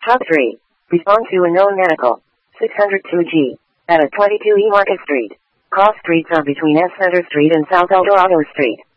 Top 3. Respond to a known medical. 602G. At a 22E Market Street. Cross streets are between S Center Street and South Eldorado Street.